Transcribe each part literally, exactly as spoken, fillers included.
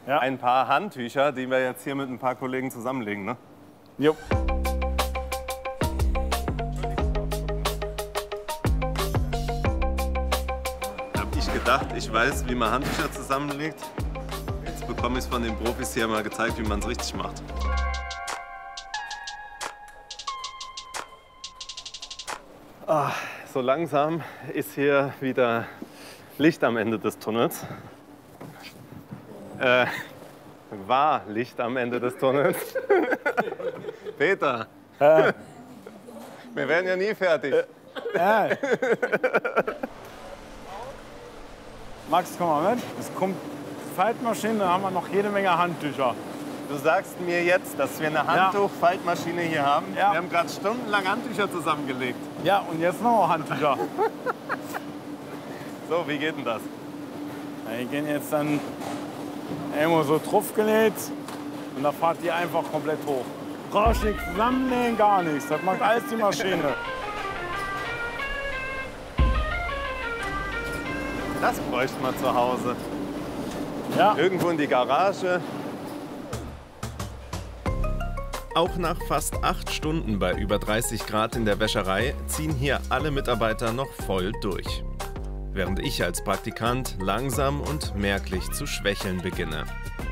Ja. ein paar Handtücher, die wir jetzt hier mit ein paar Kollegen zusammenlegen. Ne? Jo. Hab ich gedacht, ich weiß, wie man Handtücher zusammenlegt. Jetzt bekomme ich es von den Profis hier mal gezeigt, wie man es richtig macht. Ah, so langsam ist hier wieder Licht am Ende des Tunnels. Äh, war Licht am Ende des Tunnels. Peter, Äh. wir werden ja nie fertig. Äh. Max, komm mal mit. Es kommt Faltmaschine, da haben wir noch jede Menge Handtücher. Du sagst mir jetzt, dass wir eine Handtuch-Faltmaschine hier haben. Ja. Wir haben gerade stundenlang Handtücher zusammengelegt. Ja, und jetzt noch Handtücher. So, wie geht denn das? Ja, die gehen jetzt dann irgendwo so draufgelegt und da fahrt die einfach komplett hoch. Brauchst nichts zusammennähen, gar nichts. Das macht alles die Maschine. Das bräuchte man zu Hause. Ja. Irgendwo in die Garage. Auch nach fast acht Stunden bei über dreißig Grad in der Wäscherei ziehen hier alle Mitarbeiter noch voll durch. Während ich als Praktikant langsam und merklich zu schwächeln beginne.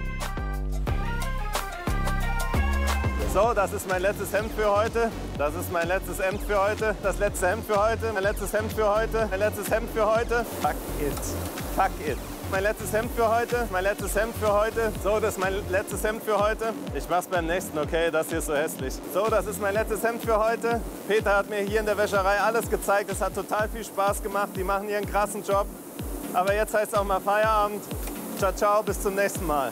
So, das ist mein letztes Hemd für heute. Das ist mein letztes Hemd für heute. Das letzte Hemd für heute. Mein letztes Hemd für heute. Mein letztes Hemd für heute. Fuck it. Fuck it. Mein letztes Hemd für heute. Mein letztes Hemd für heute. So, das ist mein letztes Hemd für heute. Ich mach's beim nächsten, okay? Das hier ist so hässlich. So, das ist mein letztes Hemd für heute. Peter hat mir hier in der Wäscherei alles gezeigt. Es hat total viel Spaß gemacht. Die machen hier einen krassen Job. Aber jetzt heißt es auch mal Feierabend. Ciao, ciao, bis zum nächsten Mal.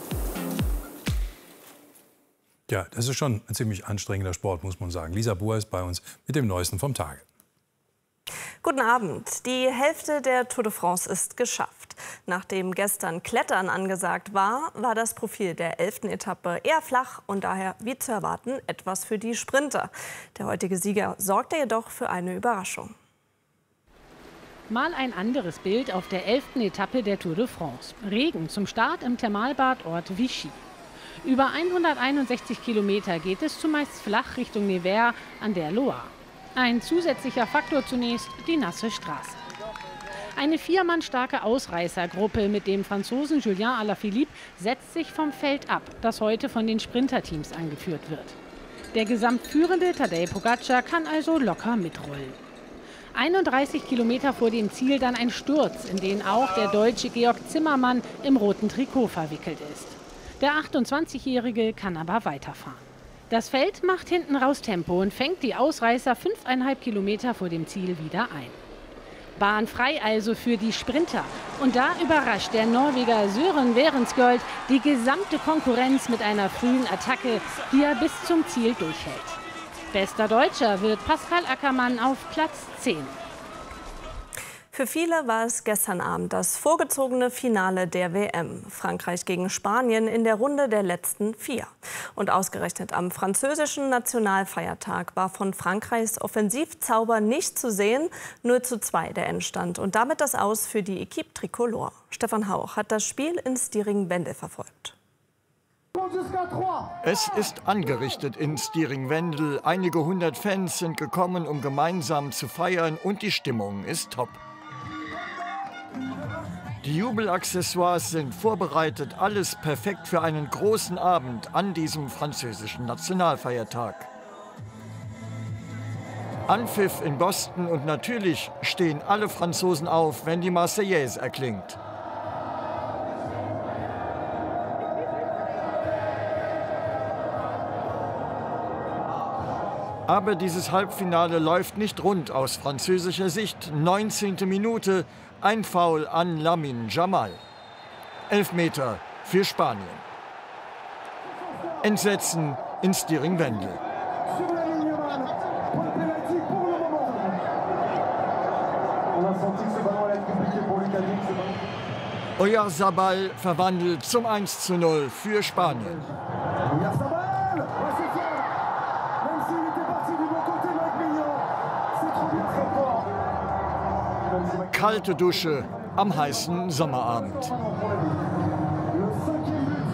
Ja, das ist schon ein ziemlich anstrengender Sport, muss man sagen. Lisa Buhr ist bei uns mit dem Neuesten vom Tage. Guten Abend. Die Hälfte der Tour de France ist geschafft. Nachdem gestern Klettern angesagt war, war das Profil der elften Etappe eher flach und daher, wie zu erwarten, etwas für die Sprinter. Der heutige Sieger sorgte jedoch für eine Überraschung. Mal ein anderes Bild auf der elften Etappe der Tour de France. Regen zum Start im Thermalbadort Vichy. Über hunderteinundsechzig Kilometer geht es zumeist flach Richtung Nevers an der Loire. Ein zusätzlicher Faktor zunächst die nasse Straße. Eine viermann starke Ausreißergruppe mit dem Franzosen Julien Alaphilippe setzt sich vom Feld ab, das heute von den Sprinterteams angeführt wird. Der gesamtführende Tadej Pogacar kann also locker mitrollen. einunddreißig Kilometer vor dem Ziel dann ein Sturz, in den auch der Deutsche Georg Zimmermann im roten Trikot verwickelt ist. Der achtundzwanzigjährige kann aber weiterfahren. Das Feld macht hinten raus Tempo und fängt die Ausreißer fünfeinhalb Kilometer vor dem Ziel wieder ein. Bahn frei also für die Sprinter. Und da überrascht der Norweger Søren Werenskjold die gesamte Konkurrenz mit einer frühen Attacke, die er bis zum Ziel durchhält. Bester Deutscher wird Pascal Ackermann auf Platz zehn. Für viele war es gestern Abend das vorgezogene Finale der W M. Frankreich gegen Spanien in der Runde der letzten vier. Und ausgerechnet am französischen Nationalfeiertag war von Frankreichs Offensivzauber nicht zu sehen. null zu zwei der Endstand und damit das Aus für die Équipe Tricolore. Stefan Hauch hat das Spiel in Stiring-Wendel verfolgt. Es ist angerichtet in Stiring-Wendel. Einige hundert Fans sind gekommen, um gemeinsam zu feiern und die Stimmung ist top. Die Jubelaccessoires sind vorbereitet, alles perfekt für einen großen Abend an diesem französischen Nationalfeiertag. Anpfiff in Boston und natürlich stehen alle Franzosen auf, wenn die Marseillaise erklingt. Aber dieses Halbfinale läuft nicht rund aus französischer Sicht. neunzehnte Minute, ein Foul an Lamine Jamal. Elfmeter für Spanien. Entsetzen in Stiring-Wendel. Oyarzabal verwandelt zum eins zu null für Spanien. Kalte Dusche am heißen Sommerabend.